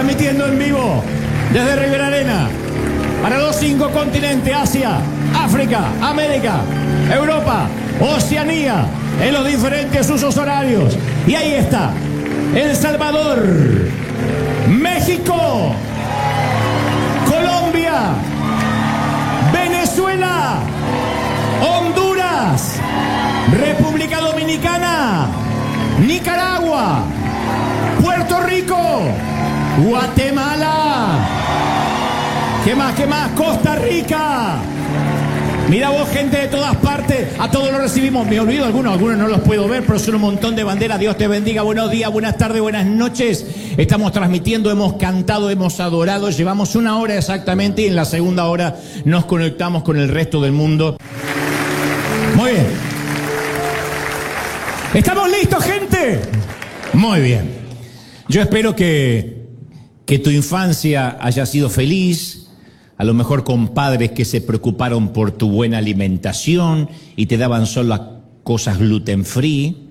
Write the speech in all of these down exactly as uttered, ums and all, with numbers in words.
transmitiendo en vivo desde Rivera Arena para los cinco continentes: Asia, África, América, Europa, Oceanía, en los diferentes usos horarios. Y ahí está El Salvador, México, Colombia, Venezuela, Honduras, República Dominicana, Nicaragua, Puerto Rico, Guatemala. ¿Qué más? ¿Qué más? Costa Rica. Mira vos, gente de todas partes, a todos los recibimos. Me olvido algunos, algunos no los puedo ver, pero son un montón de banderas. Dios te bendiga, buenos días, buenas tardes, buenas noches. Estamos transmitiendo, hemos cantado, hemos adorado, llevamos una hora exactamente y en la segunda hora nos conectamos con el resto del mundo. Muy bien. ¿Estamos listos, gente? Muy bien. Yo espero que, que tu infancia haya sido feliz. A lo mejor con padres que se preocuparon por tu buena alimentación y te daban solo cosas gluten free,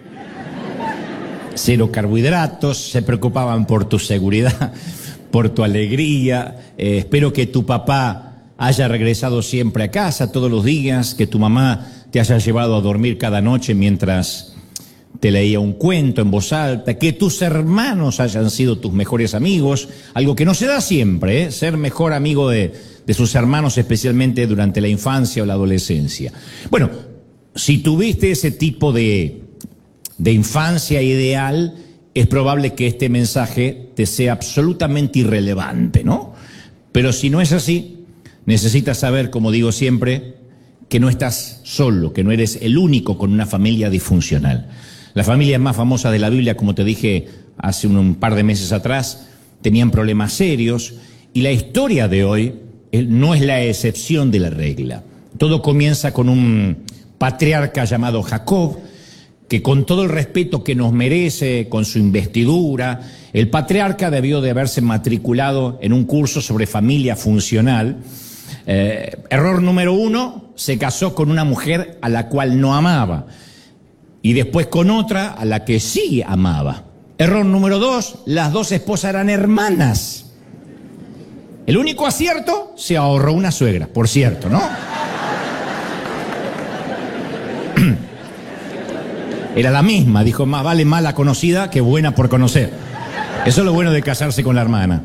cero carbohidratos, se preocupaban por tu seguridad, por tu alegría. Eh, espero que tu papá haya regresado siempre a casa todos los días, que tu mamá te haya llevado a dormir cada noche mientras te leía un cuento en voz alta, que tus hermanos hayan sido tus mejores amigos, algo que no se da siempre, ¿eh? Ser mejor amigo de, de sus hermanos, especialmente durante la infancia o la adolescencia. Bueno, si tuviste ese tipo de, de infancia ideal, es probable que este mensaje te sea absolutamente irrelevante, ¿no? Pero si no es así, necesitas saber, como digo siempre, que no estás solo, que no eres el único con una familia disfuncional. Las familias más famosas de la Biblia, como te dije hace un, un par de meses atrás, tenían problemas serios y la historia de hoy no es la excepción de la regla. Todo comienza con un patriarca llamado Jacob, que con todo el respeto que nos merece, con su investidura, el patriarca debió de haberse matriculado en un curso sobre familia funcional. Eh, error número uno, se casó con una mujer a la cual no amaba. Y después con otra a la que sí amaba. Error número dos, las dos esposas eran hermanas. El único acierto, se ahorró una suegra, por cierto, ¿no? Era la misma, dijo, más vale mala conocida que buena por conocer. Eso es lo bueno de casarse con la hermana.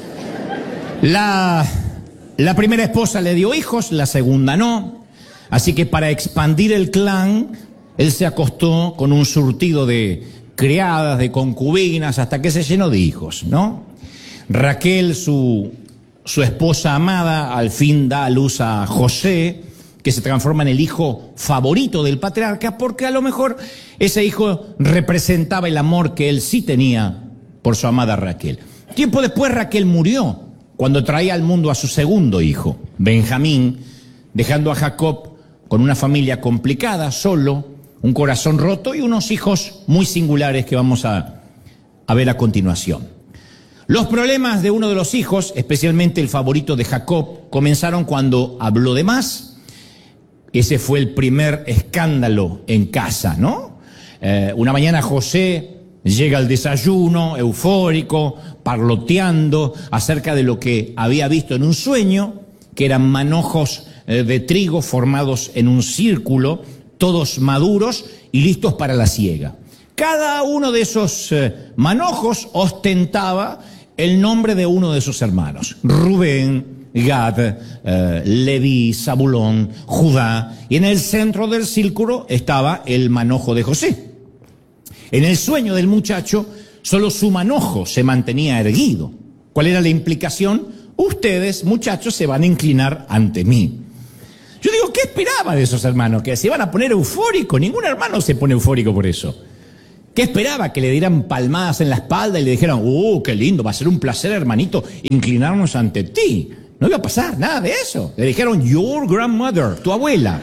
La, la primera esposa le dio hijos, la segunda no. Así que para expandir el clan, él se acostó con un surtido de criadas, de concubinas, hasta que se llenó de hijos, ¿no? Raquel, su, su esposa amada, al fin da a luz a José, que se transforma en el hijo favorito del patriarca, porque a lo mejor ese hijo representaba el amor que él sí tenía por su amada Raquel. Tiempo después Raquel murió, cuando traía al mundo a su segundo hijo, Benjamín, dejando a Jacob con una familia complicada, solo, un corazón roto y unos hijos muy singulares que vamos a, a ver a continuación. Los problemas de uno de los hijos, especialmente el favorito de Jacob, comenzaron cuando habló de más. Ese fue el primer escándalo en casa, ¿no? Eh, una mañana José llega al desayuno, eufórico, parloteando acerca de lo que había visto en un sueño, que eran manojos eh, de trigo formados en un círculo, todos maduros y listos para la siega. Cada uno de esos eh, manojos ostentaba el nombre de uno de sus hermanos. Rubén, Gad, eh, Leví, Zabulón, Judá. Y en el centro del círculo estaba el manojo de José. En el sueño del muchacho, solo su manojo se mantenía erguido. ¿Cuál era la implicación? Ustedes, muchachos, se van a inclinar ante mí. Yo digo, ¿qué esperaba de esos hermanos? ¿Que se iban a poner eufóricos? Ningún hermano se pone eufórico por eso. ¿Qué esperaba? Que le dieran palmadas en la espalda y le dijeran, ¡uh, qué lindo! Va a ser un placer, hermanito, inclinarnos ante ti. No iba a pasar nada de eso. Le dijeron, your grandmother, tu abuela.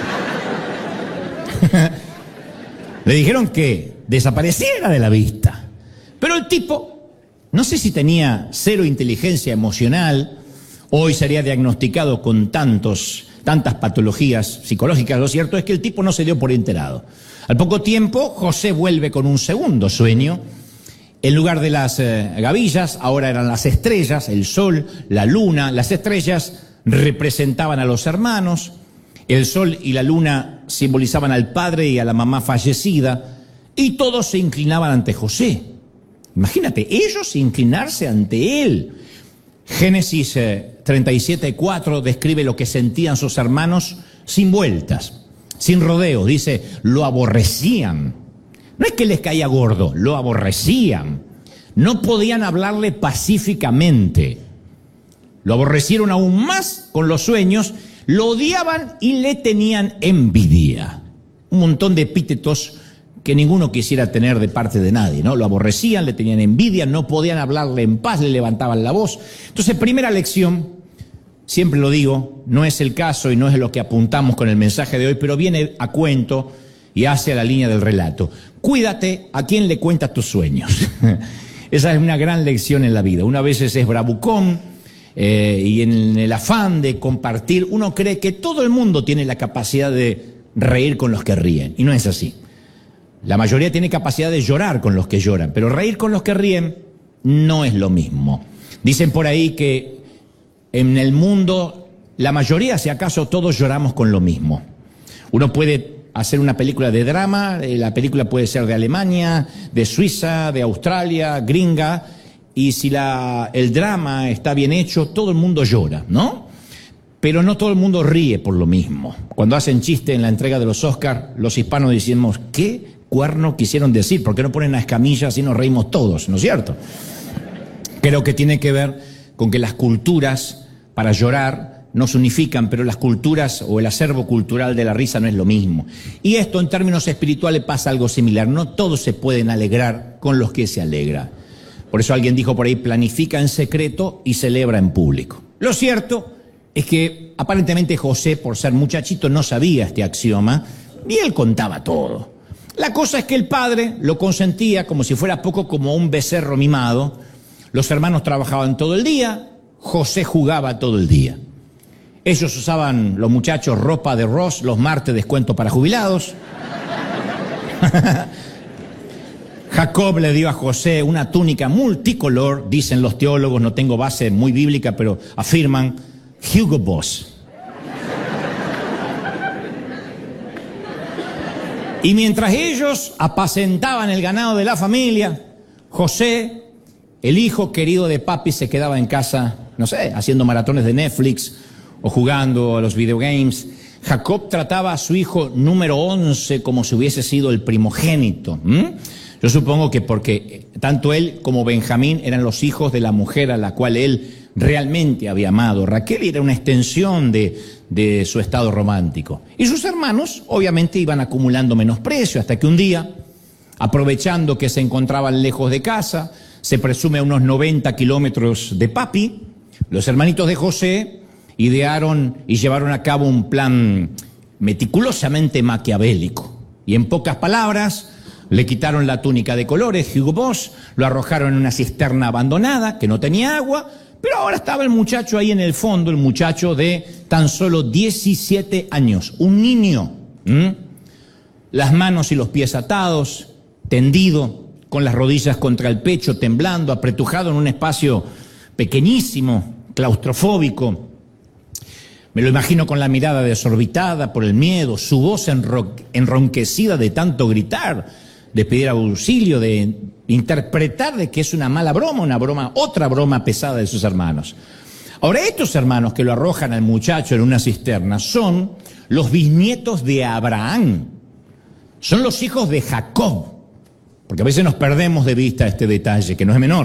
Le dijeron que desapareciera de la vista. Pero el tipo, no sé si tenía cero inteligencia emocional, hoy sería diagnosticado con tantos... tantas patologías psicológicas. Lo cierto es que el tipo no se dio por enterado. Al poco tiempo, José vuelve con un segundo sueño En lugar de las eh, gavillas, ahora eran las estrellas, el sol, la luna. Las estrellas representaban a los hermanos, el sol y la luna simbolizaban al padre y a la mamá fallecida, y todos se inclinaban ante José. Imagínate, ellos inclinarse ante él. Génesis eh, treinta y siete, cuatro describe lo que sentían sus hermanos sin vueltas, sin rodeos. Dice, lo aborrecían. No es que les caía gordo, lo aborrecían. No podían hablarle pacíficamente. Lo aborrecieron aún más con los sueños, lo odiaban y le tenían envidia. Un montón de epítetos que ninguno quisiera tener de parte de nadie, ¿no? Lo aborrecían, le tenían envidia, no podían hablarle en paz, le levantaban la voz. Entonces, primera lección, siempre lo digo, no es el caso y no es lo que apuntamos con el mensaje de hoy, pero viene a cuento y hace a la línea del relato. Cuídate a quien le cuentas tus sueños. Esa es una gran lección en la vida. Una vez es bravucón eh, y en el afán de compartir, uno cree que todo el mundo tiene la capacidad de reír con los que ríen, y no es así. La mayoría tiene capacidad de llorar con los que lloran, pero reír con los que ríen no es lo mismo. Dicen por ahí que en el mundo, la mayoría, si acaso todos, lloramos con lo mismo. Uno puede hacer una película de drama, la película puede ser de Alemania, de Suiza, de Australia, gringa, y si la, el drama está bien hecho, todo el mundo llora, ¿no? Pero no todo el mundo ríe por lo mismo. Cuando hacen chiste en la entrega de los Oscars, los hispanos decimos, ¿qué cuerno quisieron decir? ¿Por qué no ponen a Escamilla así nos reímos todos? ¿No es cierto? Creo que tiene que ver con que las culturas para llorar nos unifican, pero las culturas o el acervo cultural de la risa no es lo mismo. Y esto en términos espirituales pasa algo similar. No todos se pueden alegrar con los que se alegra. Por eso alguien dijo por ahí, planifica en secreto y celebra en público. Lo cierto es que aparentemente José, por ser muchachito, no sabía este axioma y él contaba todo. La cosa es que el padre lo consentía como si fuera poco, como un becerro mimado. Los hermanos trabajaban todo el día, José jugaba todo el día. Ellos usaban, los muchachos, ropa de Ross, los martes descuento para jubilados. Jacob le dio a José una túnica multicolor, dicen los teólogos, no tengo base muy bíblica, pero afirman, Hugo Boss. Y mientras ellos apacentaban el ganado de la familia, José, el hijo querido de papi, se quedaba en casa, no sé, haciendo maratones de Netflix o jugando a los videogames. Jacob trataba a su hijo número once como si hubiese sido el primogénito. ¿Mm? Yo supongo que porque tanto él como Benjamín eran los hijos de la mujer a la cual él realmente había amado. Raquel era una extensión de, de su estado romántico. Y sus hermanos obviamente iban acumulando menosprecio hasta que un día, aprovechando que se encontraban lejos de casa, se presume a unos noventa kilómetros de papi, los hermanitos de José idearon y llevaron a cabo un plan meticulosamente maquiavélico. Y en pocas palabras, le quitaron la túnica de colores, Hugo Boss, lo arrojaron en una cisterna abandonada que no tenía agua, pero ahora estaba el muchacho ahí en el fondo, el muchacho de tan solo diecisiete años, un niño, ¿m? Las manos y los pies atados, tendido, con las rodillas contra el pecho, temblando, apretujado en un espacio pequeñísimo, claustrofóbico. Me lo imagino con la mirada desorbitada por el miedo, su voz enro- enronquecida de tanto gritar, de pedir auxilio, de interpretar de que es una mala broma, una broma, otra broma pesada de sus hermanos. Ahora, estos hermanos que lo arrojan al muchacho en una cisterna son los bisnietos de Abraham, son los hijos de Jacob, porque a veces nos perdemos de vista este detalle, que no es menor.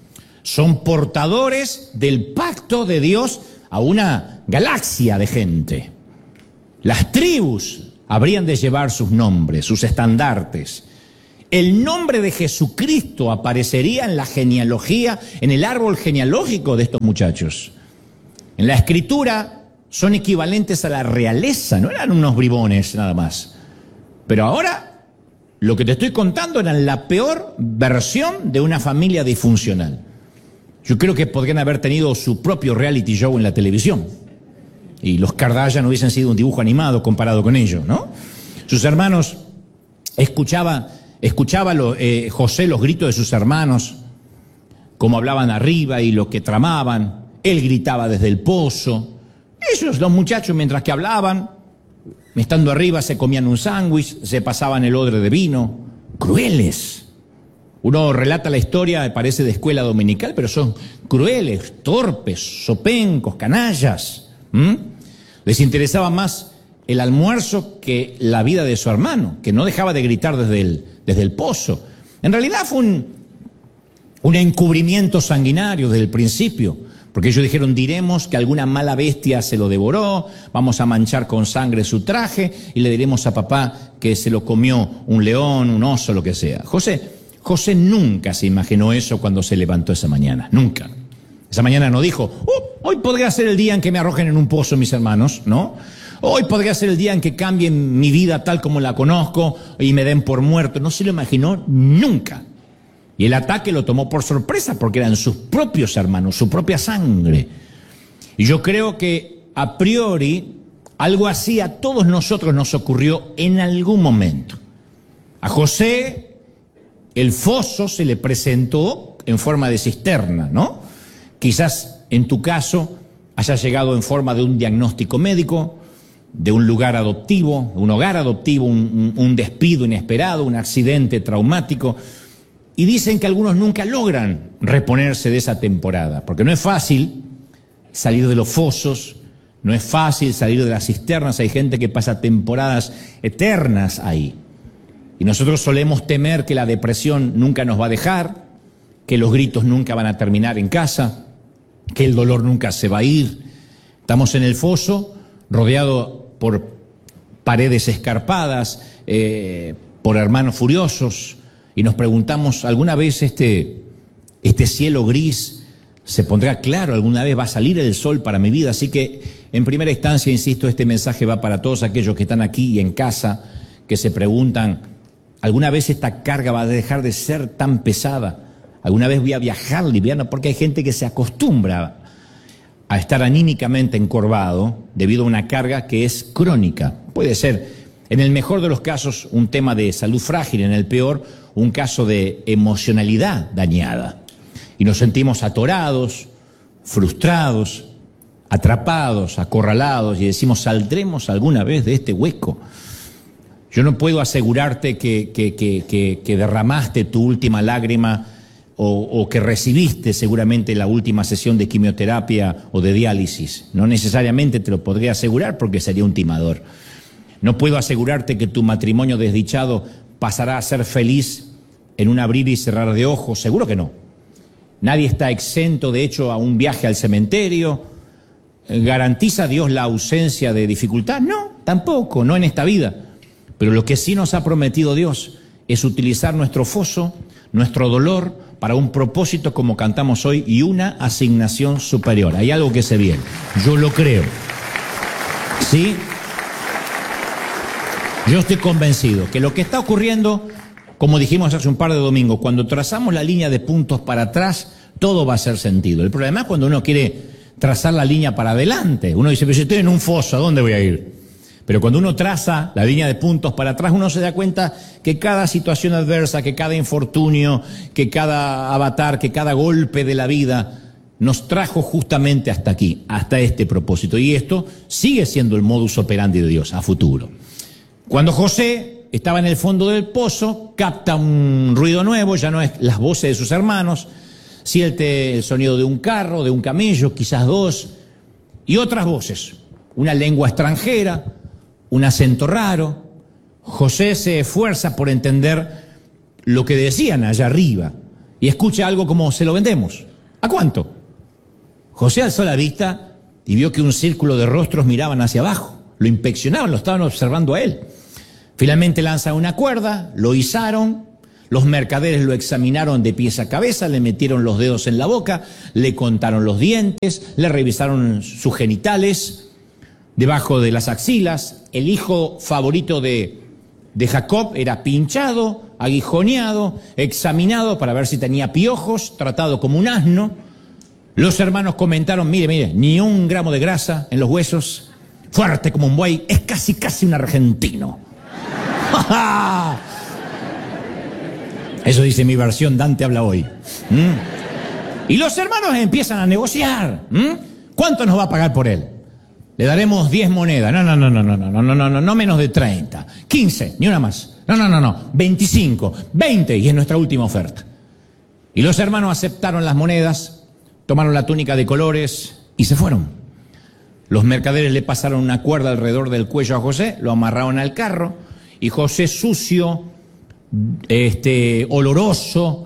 Son portadores del pacto de Dios a una galaxia de gente. Las tribus habrían de llevar sus nombres, sus estandartes. El nombre de Jesucristo aparecería en la genealogía, en el árbol genealógico de estos muchachos. En la escritura son equivalentes a la realeza, no eran unos bribones nada más. Pero ahora, lo que te estoy contando era la peor versión de una familia disfuncional. Yo creo que podrían haber tenido su propio reality show en la televisión. Y los Kardashian hubiesen sido un dibujo animado comparado con ellos, ¿no? Sus hermanos escuchaban escuchaba lo, eh, José los gritos de sus hermanos, cómo hablaban arriba y lo que tramaban. Él gritaba desde el pozo. Ellos, los muchachos, mientras que hablaban, estando arriba, se comían un sándwich, se pasaban el odre de vino. Crueles. Uno relata la historia, parece de escuela dominical, pero son crueles, torpes, sopencos, canallas. ¿Mm? Les interesaba más el almuerzo que la vida de su hermano, que no dejaba de gritar desde el, desde el pozo. En realidad fue un, un encubrimiento sanguinario desde el principio, porque ellos dijeron, diremos que alguna mala bestia se lo devoró, vamos a manchar con sangre su traje y le diremos a papá que se lo comió un león, un oso, lo que sea. José... José nunca se imaginó eso cuando se levantó esa mañana, nunca. Esa mañana no dijo, oh, hoy podría ser el día en que me arrojen en un pozo mis hermanos, ¿no? Hoy podría ser el día en que cambien mi vida tal como la conozco y me den por muerto. No se lo imaginó nunca. Y el ataque lo tomó por sorpresa porque eran sus propios hermanos, su propia sangre. Y yo creo que a priori algo así a todos nosotros nos ocurrió en algún momento. A José el foso se le presentó en forma de cisterna, ¿no? Quizás en tu caso haya llegado en forma de un diagnóstico médico, de un lugar adoptivo, un hogar adoptivo, un, un, un despido inesperado, un accidente traumático. Y dicen que algunos nunca logran reponerse de esa temporada, porque no es fácil salir de los fosos, no es fácil salir de las cisternas. Hay gente que pasa temporadas eternas ahí. Y nosotros solemos temer que la depresión nunca nos va a dejar, que los gritos nunca van a terminar en casa, que el dolor nunca se va a ir. Estamos en el foso, rodeado por paredes escarpadas, eh, por hermanos furiosos, y nos preguntamos, ¿alguna vez este, este cielo gris se pondrá claro? ¿Alguna vez va a salir el sol para mi vida? Así que, en primera instancia, insisto, este mensaje va para todos aquellos que están aquí y en casa, que se preguntan, ¿alguna vez esta carga va a dejar de ser tan pesada? ¿Alguna vez voy a viajar liviano? Porque hay gente que se acostumbra a estar anímicamente encorvado debido a una carga que es crónica. Puede ser, en el mejor de los casos, un tema de salud frágil, en el peor, un caso de emocionalidad dañada. Y nos sentimos atorados, frustrados, atrapados, acorralados, y decimos, ¿saldremos alguna vez de este hueco? Yo no puedo asegurarte que, que, que, que, que derramaste tu última lágrima o, o que recibiste seguramente la última sesión de quimioterapia o de diálisis. No necesariamente te lo podría asegurar porque sería un timador. No puedo asegurarte que tu matrimonio desdichado pasará a ser feliz en un abrir y cerrar de ojos. Seguro que no. Nadie está exento, de hecho, a un viaje al cementerio. ¿Garantiza Dios la ausencia de dificultad? No, tampoco, no en esta vida. Pero lo que sí nos ha prometido Dios es utilizar nuestro foso, nuestro dolor, para un propósito como cantamos hoy y una asignación superior. Hay algo que se viene. Yo lo creo. ¿Sí? Yo estoy convencido que lo que está ocurriendo, como dijimos hace un par de domingos, cuando trazamos la línea de puntos para atrás, todo va a hacer sentido. El problema es cuando uno quiere trazar la línea para adelante. Uno dice, pero si estoy en un foso, ¿a dónde voy a ir? Pero cuando uno traza la línea de puntos para atrás, uno se da cuenta que cada situación adversa, que cada infortunio, que cada avatar, que cada golpe de la vida nos trajo justamente hasta aquí, hasta este propósito. Y esto sigue siendo el modus operandi de Dios a futuro. Cuando José estaba en el fondo del pozo, capta un ruido nuevo, ya no es las voces de sus hermanos, siente el sonido de un carro, de un camello, quizás dos, y otras voces, una lengua extranjera, un acento raro. José se esfuerza por entender lo que decían allá arriba y escucha algo como, se lo vendemos. ¿A cuánto? José alzó la vista y vio que un círculo de rostros miraban hacia abajo, lo inspeccionaban, lo estaban observando a él. Finalmente lanza una cuerda, lo izaron, los mercaderes lo examinaron de pies a cabeza, le metieron los dedos en la boca, le contaron los dientes, le revisaron sus genitales, debajo de las axilas. El hijo favorito de, de Jacob era pinchado, aguijoneado, examinado para ver si tenía piojos, tratado como un asno. Los hermanos comentaron, mire, mire, ni un gramo de grasa en los huesos, fuerte como un buey, es casi, casi un argentino. Eso dice mi versión, Dante habla hoy. ¿Mm? Y los hermanos empiezan a negociar. ¿Mm? ¿Cuánto nos va a pagar por él? Le daremos diez monedas. No, no, no, no, no, no, no, no, no, no, no menos de treinta. quince, ni una más. No, no, no, no. veinticinco, veinte, y es nuestra última oferta. Y los hermanos aceptaron las monedas, tomaron la túnica de colores y se fueron. Los mercaderes le pasaron una cuerda alrededor del cuello a José, lo amarraron al carro, y José, sucio, este, oloroso,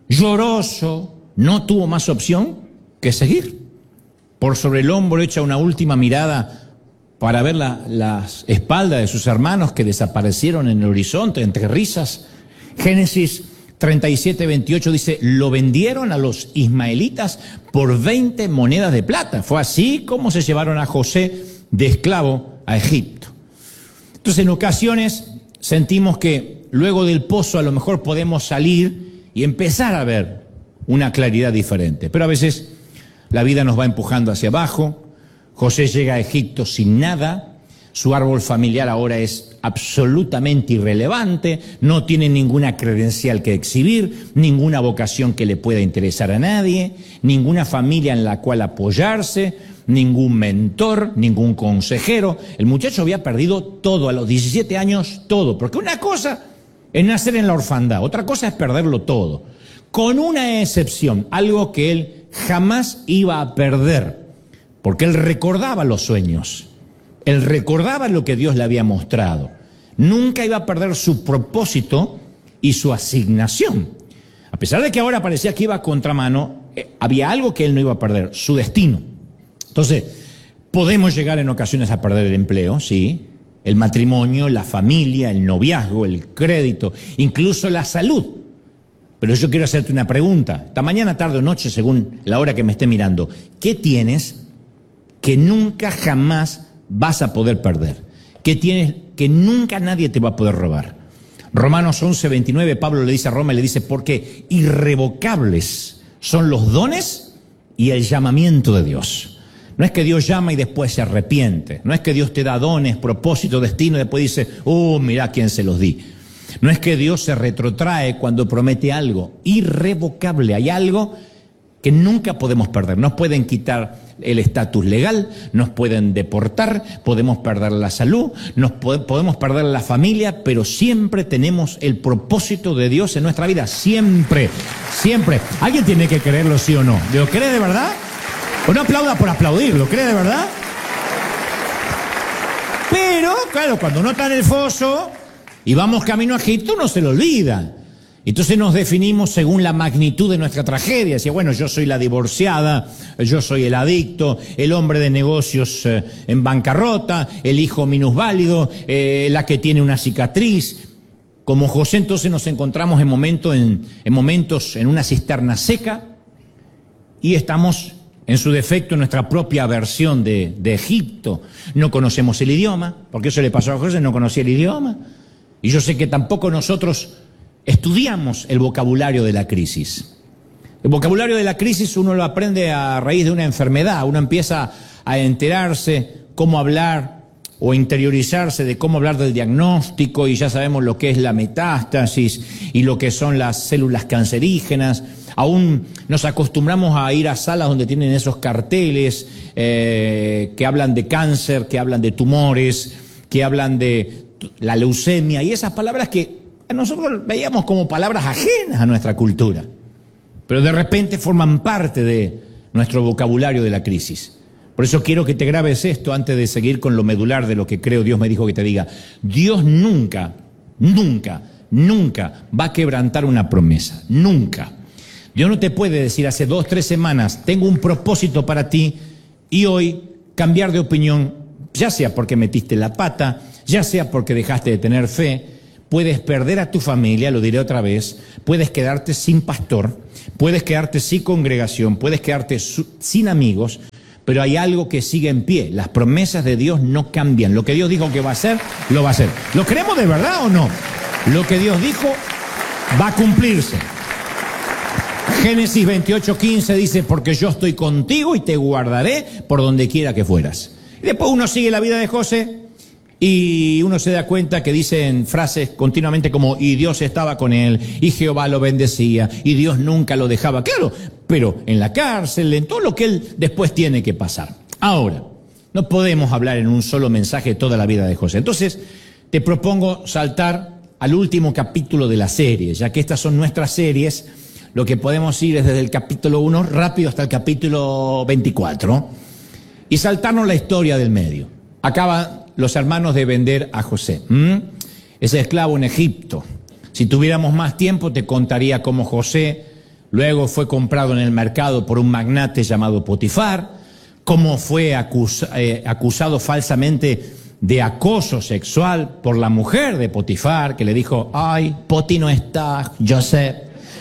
lloroso, no tuvo más opción que seguir. Por sobre el hombro echa una última mirada para ver la, las espaldas de sus hermanos que desaparecieron en el horizonte entre risas. Génesis treinta y siete, veintiocho dice, lo vendieron a los ismaelitas por veinte monedas de plata. Fue así como se llevaron a José de esclavo a Egipto. Entonces, en ocasiones sentimos que luego del pozo a lo mejor podemos salir y empezar a ver una claridad diferente. Pero a veces la vida nos va empujando hacia abajo. José llega a Egipto sin nada. Su árbol familiar ahora es absolutamente irrelevante, no tiene ninguna credencial que exhibir, ninguna vocación que le pueda interesar a nadie, ninguna familia en la cual apoyarse, ningún mentor, ningún consejero. El muchacho había perdido todo, a los diecisiete años, todo. Porque una cosa es nacer en la orfandad, otra cosa es perderlo todo. Con una excepción, algo que él jamás iba a perder, porque él recordaba los sueños. Él recordaba lo que Dios le había mostrado. Nunca iba a perder su propósito y su asignación. A pesar de que ahora parecía que iba a contramano, eh, había algo que él no iba a perder, su destino. Entonces, podemos llegar en ocasiones a perder el empleo, sí, el matrimonio, la familia, el noviazgo, el crédito, incluso la salud. Pero yo quiero hacerte una pregunta. Esta mañana, tarde o noche, según la hora que me esté mirando, ¿qué tienes que nunca jamás vas a poder perder? ¿Qué tienes que nunca nadie te va a poder robar? Romanos once, veintinueve, Pablo le dice a Roma, le dice, porque irrevocables son los dones y el llamamiento de Dios. No es que Dios llama y después se arrepiente. No es que Dios te da dones, propósito, destino y después dice, oh, mirá quién se los di. No es que Dios se retrotrae cuando promete algo. Irrevocable. Hay algo que nunca podemos perder. Nos pueden quitar el estatus legal, nos pueden deportar, podemos perder la salud, nos pod- podemos perder la familia, pero siempre tenemos el propósito de Dios en nuestra vida. Siempre, siempre. ¿Alguien tiene que creerlo, sí o no? ¿Lo cree de verdad? O no aplauda por aplaudir, ¿lo cree de verdad? Pero, claro, cuando uno está en el foso y vamos camino a Egipto, no se lo olvida. Entonces nos definimos según la magnitud de nuestra tragedia. Decía, bueno, yo soy la divorciada, yo soy el adicto, el hombre de negocios eh, en bancarrota, el hijo minusválido, eh, la que tiene una cicatriz. Como José, entonces nos encontramos en, momento en, en momentos en una cisterna seca y estamos en su defecto en nuestra propia versión de, de Egipto. No conocemos el idioma, porque eso le pasó a José, no conocía el idioma. Y yo sé que tampoco nosotros estudiamos el vocabulario de la crisis. El vocabulario de la crisis uno lo aprende a raíz de una enfermedad. Uno empieza a enterarse cómo hablar o interiorizarse de cómo hablar del diagnóstico y ya sabemos lo que es la metástasis y lo que son las células cancerígenas. Aún nos acostumbramos a ir a salas donde tienen esos carteles eh, que hablan de cáncer, que hablan de tumores, que hablan de la leucemia y esas palabras que nosotros veíamos como palabras ajenas a nuestra cultura, pero de repente forman parte de nuestro vocabulario de la crisis. Por eso quiero que te grabes esto antes de seguir con lo medular de lo que creo Dios me dijo que te diga. Dios nunca, nunca, nunca va a quebrantar una promesa, nunca. Dios no te puede decir hace dos, tres semanas, tengo un propósito para ti y hoy cambiar de opinión, ya sea porque metiste la pata, ya sea porque dejaste de tener fe. Puedes perder a tu familia, lo diré otra vez, puedes quedarte sin pastor, puedes quedarte sin congregación, puedes quedarte sin amigos, pero hay algo que sigue en pie. Las promesas de Dios no cambian. Lo que Dios dijo que va a hacer, lo va a hacer. ¿Lo creemos de verdad o no? Lo que Dios dijo va a cumplirse. Génesis veintiocho, quince dice, porque yo estoy contigo y te guardaré por donde quiera que fueras. Y después uno sigue la vida de José y uno se da cuenta que dicen frases continuamente como y Dios estaba con él, y Jehová lo bendecía, y Dios nunca lo dejaba. Claro, pero en la cárcel, en todo lo que él después tiene que pasar. Ahora, no podemos hablar en un solo mensaje toda la vida de José. Entonces, te propongo saltar al último capítulo de la serie, ya que estas son nuestras series. Lo que podemos ir es desde el capítulo uno rápido hasta el capítulo veinticuatro y saltarnos la historia del medio. Acaban los hermanos de vender a José, ¿Mm? ese esclavo en Egipto. Si tuviéramos más tiempo te contaría cómo José luego fue comprado en el mercado por un magnate llamado Potifar, cómo fue acus- eh, acusado falsamente de acoso sexual por la mujer de Potifar, que le dijo, ay, Poti no está, yo sé.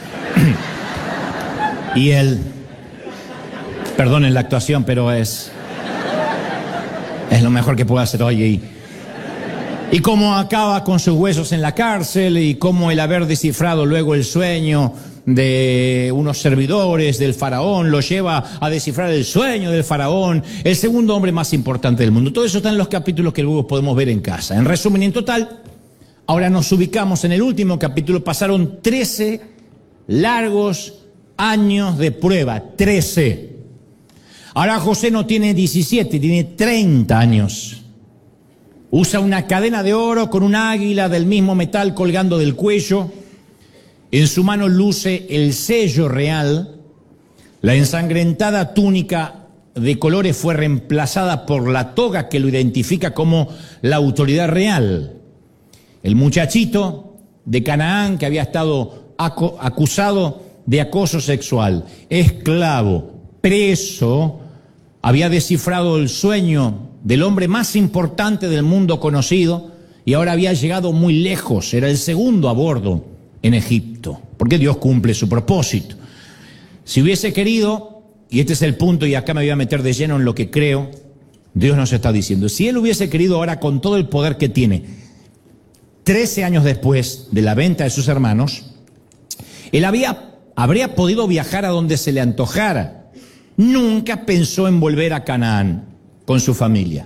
Y él, perdonen la actuación, pero es, es lo mejor que puedo hacer hoy. Y, y cómo acaba con sus huesos en la cárcel, y cómo el haber descifrado luego el sueño de unos servidores del faraón lo lleva a descifrar el sueño del faraón, el segundo hombre más importante del mundo. Todo eso está en los capítulos que luego podemos ver en casa. En resumen y en total, ahora nos ubicamos en el último capítulo. Pasaron trece largos años de prueba, trece. Ahora José no tiene diecisiete, tiene treinta años. Usa una cadena de oro con un águila del mismo metal colgando del cuello. En su mano luce el sello real. La ensangrentada túnica de colores fue reemplazada por la toga que lo identifica como la autoridad real. El muchachito de Canaán que había estado acu- acusado de acoso sexual, esclavo, preso, había descifrado el sueño del hombre más importante del mundo conocido y ahora había llegado muy lejos, era el segundo a bordo en Egipto, porque Dios cumple su propósito. Si hubiese querido, y este es el punto, y acá me voy a meter de lleno en lo que creo, Dios nos está diciendo, si Él hubiese querido ahora con todo el poder que tiene, trece años después de la venta de sus hermanos, Él había, habría podido viajar a donde se le antojara. Nunca pensó en volver a Canaán con su familia.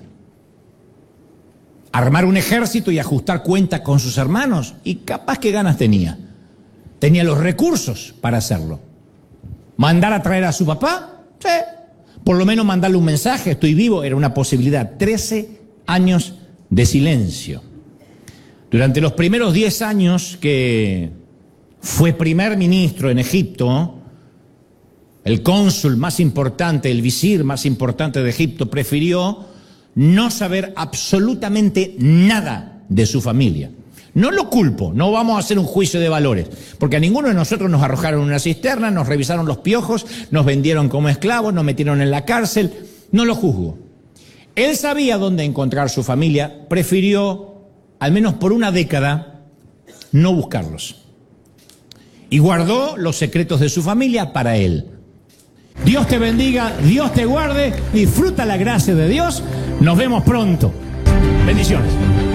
Armar un ejército y ajustar cuentas con sus hermanos, y capaz que ganas tenía. Tenía los recursos para hacerlo. ¿Mandar a traer a su papá? Sí. Por lo menos mandarle un mensaje, estoy vivo, era una posibilidad. Trece años de silencio. Durante los primeros diez años que fue primer ministro en Egipto, el cónsul más importante, el visir más importante de Egipto, prefirió no saber absolutamente nada de su familia. No lo culpo, no vamos a hacer un juicio de valores, porque a ninguno de nosotros nos arrojaron en una cisterna, nos revisaron los piojos, nos vendieron como esclavos, nos metieron en la cárcel, no lo juzgo. Él sabía dónde encontrar su familia, prefirió, al menos por una década, no buscarlos. Y guardó los secretos de su familia para él. Dios te bendiga, Dios te guarde, disfruta la gracia de Dios, nos vemos pronto. Bendiciones.